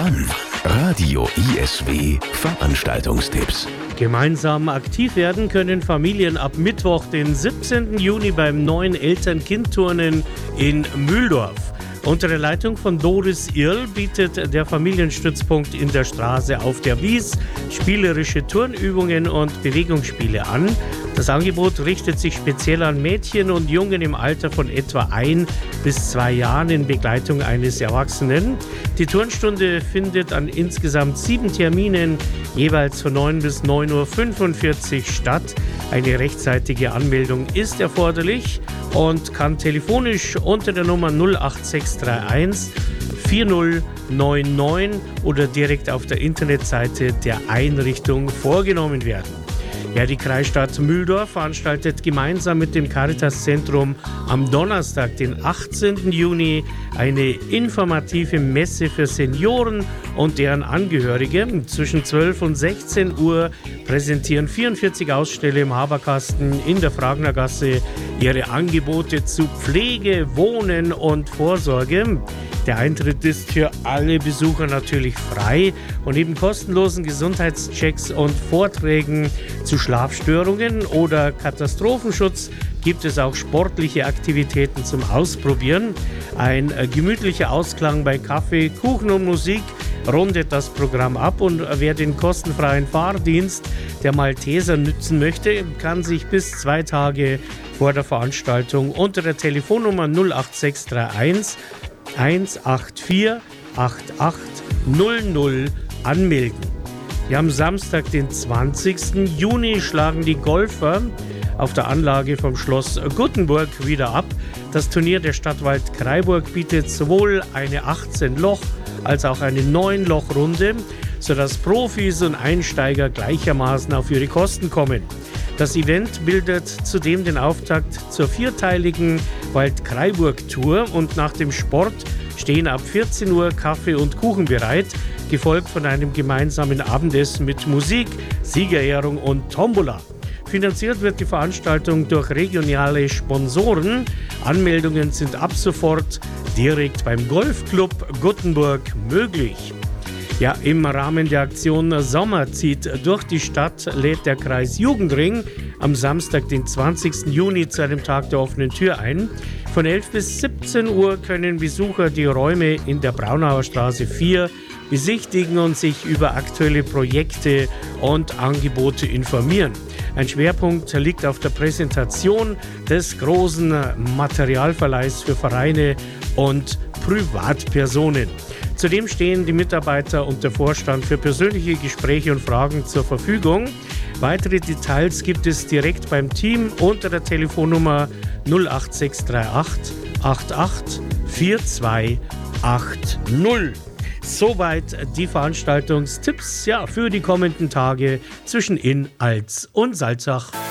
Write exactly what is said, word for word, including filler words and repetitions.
an. Radio I S W Veranstaltungstipps. Gemeinsam aktiv werden können Familien ab Mittwoch, den siebzehnten Juni beim neuen Eltern-Kind-Turnen in Mühldorf. Unter der Leitung von Doris Irl bietet der Familienstützpunkt in der Straße auf der Wies spielerische Turnübungen und Bewegungsspiele an. Das Angebot richtet sich speziell an Mädchen und Jungen im Alter von etwa ein bis zwei Jahren in Begleitung eines Erwachsenen. Die Turnstunde findet an insgesamt sieben Terminen jeweils von neun bis neun Uhr fünfundvierzig statt. Eine rechtzeitige Anmeldung ist erforderlich und kann telefonisch unter der Nummer null acht sechs drei eins vier null neun neun oder direkt auf der Internetseite der Einrichtung vorgenommen werden. Ja, die Kreisstadt Mühldorf veranstaltet gemeinsam mit dem Caritas-Zentrum am Donnerstag, den achtzehnten Juni, eine informative Messe für Senioren und deren Angehörige. Zwischen zwölf und sechzehn Uhr präsentieren vierundvierzig Aussteller im Haberkasten in der Fragnergasse ihre Angebote zu Pflege, Wohnen und Vorsorge. Der Eintritt ist für alle Besucher natürlich frei und neben kostenlosen Gesundheitschecks und Vorträgen zu Schlafstörungen oder Katastrophenschutz gibt es auch sportliche Aktivitäten zum Ausprobieren. Ein gemütlicher Ausklang bei Kaffee, Kuchen und Musik rundet das Programm ab und wer den kostenfreien Fahrdienst der Malteser nützen möchte, kann sich bis zwei Tage vor der Veranstaltung unter der Telefonnummer null acht sechs drei eins eins acht vier acht acht null null anmelden. Ja, am Samstag, den zwanzigsten Juni, schlagen die Golfer auf der Anlage vom Schloss Guttenburg wieder ab. Das Turnier der Stadtwald Kraiburg bietet sowohl eine achtzehn Loch als auch eine neun Loch Runde, sodass Profis und Einsteiger gleichermaßen auf ihre Kosten kommen. Das Event bildet zudem den Auftakt zur vierteiligen Wald-Kraiburg-Tour und nach dem Sport stehen ab vierzehn Uhr Kaffee und Kuchen bereit, gefolgt von einem gemeinsamen Abendessen mit Musik, Siegerehrung und Tombola. Finanziert wird die Veranstaltung durch regionale Sponsoren. Anmeldungen sind ab sofort direkt beim Golfclub Guttenburg möglich. Ja, im Rahmen der Aktion Sommer zieht durch die Stadt lädt der Kreis Jugendring am Samstag, den zwanzigsten Juni, zu einem Tag der offenen Tür ein. Von elf bis siebzehn Uhr können Besucher die Räume in der Braunauer Straße vier besichtigen und sich über aktuelle Projekte und Angebote informieren. Ein Schwerpunkt liegt auf der Präsentation des großen Materialverleihs für Vereine und Privatpersonen. Zudem stehen die Mitarbeiter und der Vorstand für persönliche Gespräche und Fragen zur Verfügung. Weitere Details gibt es direkt beim Team unter der Telefonnummer null acht sechs drei acht acht acht vier zwei acht null. Soweit die Veranstaltungstipps ja, für die kommenden Tage zwischen Inn, Alz und Salzach.